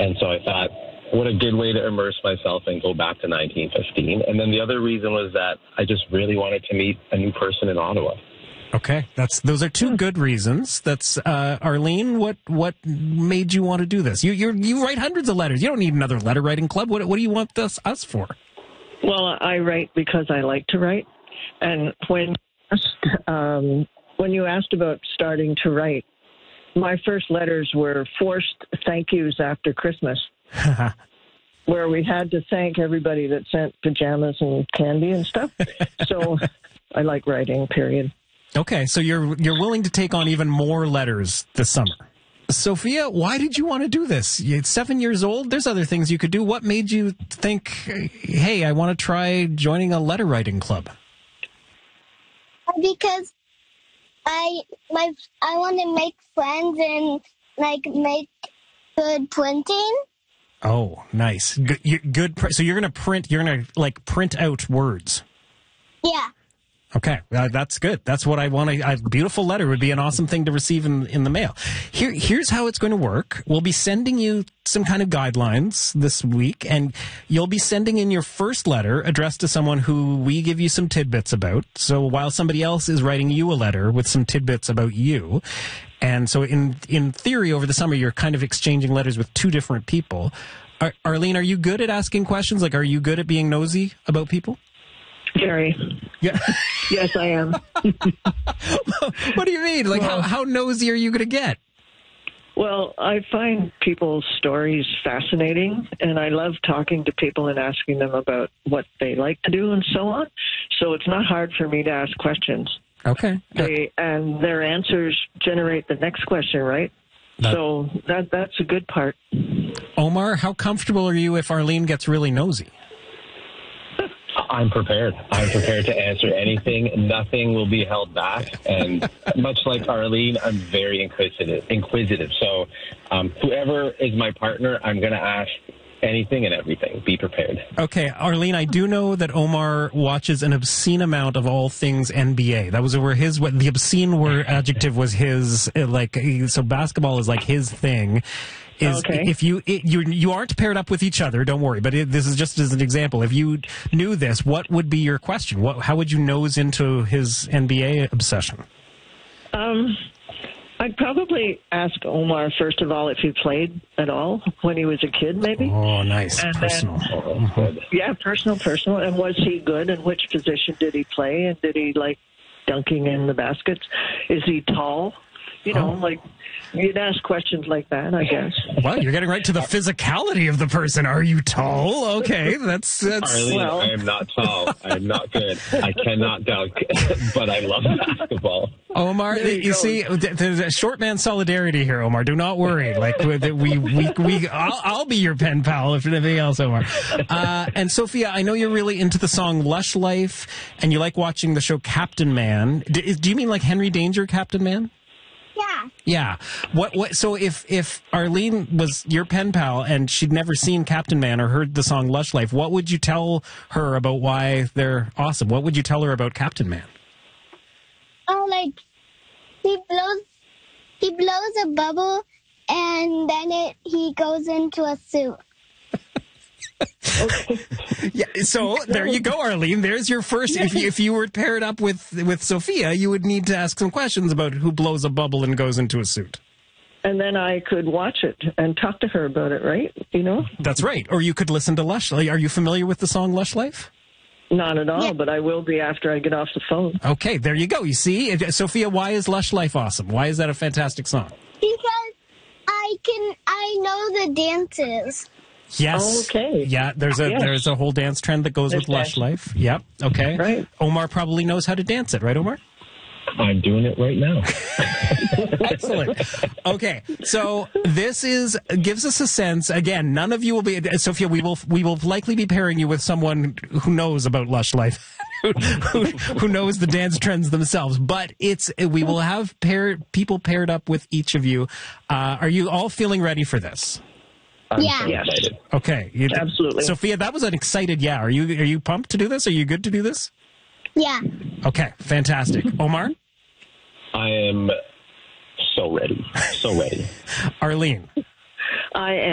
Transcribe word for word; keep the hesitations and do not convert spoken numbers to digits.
And so I thought, what a good way to immerse myself and go back to nineteen fifteen. And then the other reason was that I just really wanted to meet a new person in Ottawa. Okay, that's those are two good reasons. That's uh, Arlene. What what made you want to do this? You you you write hundreds of letters. You don't need another letter writing club. What what do you want this us for? Well, I write because I like to write, and when um, when you asked about starting to write, my first letters were forced thank yous after Christmas, where we had to thank everybody that sent pajamas and candy and stuff. So I like writing. Period. Okay, so you're you're willing to take on even more letters this summer. Sophia, why did you want to do this? You're seven years old. There's other things you could do. What made you think, hey, I want to try joining a letter writing club? Because I my I want to make friends and like make good printing. Oh, nice. Good. You, good pr- so you're going to print. You're going to like print out words. Yeah. Okay, uh, that's good. That's what I want. A beautiful letter would be an awesome thing to receive in in the mail. Here, here's how it's going to work. We'll be sending you some kind of guidelines this week, and you'll be sending in your first letter addressed to someone who we give you some tidbits about. So while somebody else is writing you a letter with some tidbits about you, and so in in theory, over the summer, you're kind of exchanging letters with two different people. Ar- Arlene, are you good at asking questions? Like, are you good at being nosy about people? Gary. Yeah. Yes, I am. What do you mean? Like, well, how, how nosy are you going to get? Well, I find people's stories fascinating, and I love talking to people and asking them about what they like to do and so on. So it's not hard for me to ask questions. Okay. They and their answers generate the next question, right? That, so that that's a good part. Omar, how comfortable are you if Arlene gets really nosy? I'm prepared. I'm prepared to answer anything. Nothing will be held back. And much like Arlene, I'm very inquisitive. Inquisitive. So um, whoever is my partner, I'm going to ask anything and everything. Be prepared. Okay, Arlene, I do know that Omar watches an obscene amount of all things N B A. That was where his, what the obscene word adjective was his, like, so basketball is like his thing. Is okay. If you it, you you aren't paired up with each other, don't worry. But it, this is just as an example. If you knew this, what would be your question? What how would you nose into his N B A obsession? Um, I'd probably ask Omar first of all if he played at all when he was a kid, maybe. Oh, nice, and personal. Then, mm-hmm. Yeah, personal, personal. And was he good? And which position did he play? And did he like dunking in the baskets? Is he tall? You know, oh. like, you'd ask questions like that, I guess. Well, you're getting right to the physicality of the person. Are you tall? Okay, that's... that's Arlene, well. I am not tall. I am not good. I cannot dunk, but I love basketball. Omar, you, you see, there's a short man solidarity here, Omar. Do not worry. Like, we, we, we, we I'll, I'll be your pen pal, if anything else, Omar. Uh, and Sophia, I know you're really into the song Lush Life, and you like watching the show Captain Man. Do, do you mean like Henry Danger, Captain Man? Yeah. Yeah. What? What? So if if Arlene was your pen pal and she'd never seen Captain Man or heard the song Lush Life, what would you tell her about why they're awesome? What would you tell her about Captain Man? Oh, like he blows he blows a bubble and then it he goes into a suit. Okay. Yeah, so there you go, Arlene. There's your first. If you, if you were paired up with with Sophia, you would need to ask some questions about who blows a bubble and goes into a suit. And then I could watch it and talk to her about it, right? You know? That's right. Or you could listen to Lush. Are you familiar with the song Lush Life? Not at all, yeah. But I will be after I get off the phone. Okay, there you go. You see? Sophia, why is Lush Life awesome? Why is that a fantastic song? Because I can, I know the dances. Yes. Okay. Yeah, there's a yes. there's a whole dance trend that goes there's with Lush Life. Yep. Okay. Right. Omar probably knows how to dance it, right, Omar? I'm doing it right now. Excellent. Okay, so this is gives us a sense. Again, none of you will be Sophia. We will we will likely be pairing you with someone who knows about Lush Life, who, who, who knows the dance trends themselves. But it's we will have pair people paired up with each of you. Uh, are you all feeling ready for this? I'm yeah. so excited. Okay. You, Absolutely. Sophia, that was an excited yeah. Are you are you pumped to do this? Are you good to do this? Yeah. Okay. Fantastic. Omar? I am so ready. So ready. Arlene? I am.